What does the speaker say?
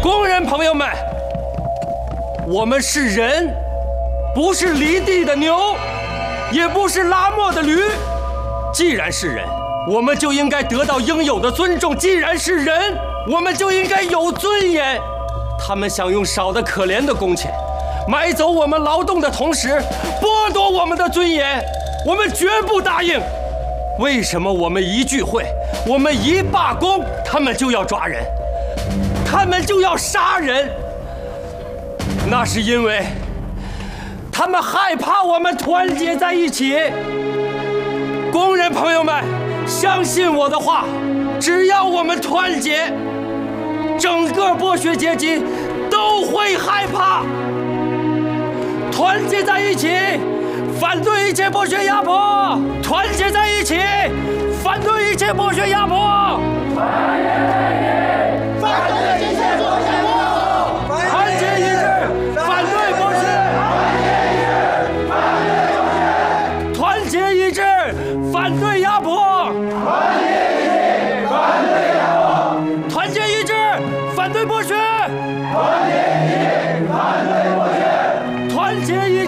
工人朋友们，我们是人，不是犁地的牛，也不是拉磨的驴。既然是人，我们就应该得到应有的尊重；既然是人，我们就应该有尊严。他们想用少得可怜的工钱买走我们劳动的同时，剥夺我们的尊严，我们绝不答应。为什么我们一聚会，我们一罢工，他们就要抓人，他们就要杀人？那是因为他们害怕我们团结在一起。工人朋友们，相信我的话，只要我们团结，整个剥削阶级都会害怕。团结在一起，反对一切剥削压迫；团结在一起，反对一切剥削压迫。团结在一起，反对一切剥削压迫。团结一致，反对剥削。团结一致，反对压迫。团结一致，反对压迫。团结一致，反对剥削。团结一致，反对剥削。团结一致。